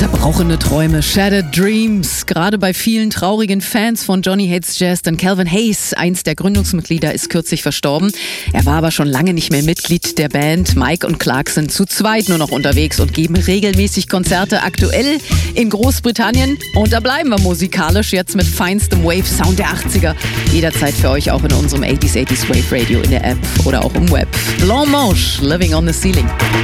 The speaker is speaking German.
Zerbrochene Träume, Shattered Dreams. Gerade bei vielen traurigen Fans von Johnny Hates Jazz, denn Calvin Hayes, eins der Gründungsmitglieder, ist kürzlich verstorben. Er war aber schon lange nicht mehr Mitglied der Band. Mike und Clark sind zu zweit nur noch unterwegs und geben regelmäßig Konzerte, aktuell in Großbritannien. Und da bleiben wir musikalisch jetzt mit feinstem Wave-Sound der 80er. Jederzeit für euch auch in unserem 80s Wave Radio in der App oder auch im Web. Blanc Mange, Living on the Ceiling.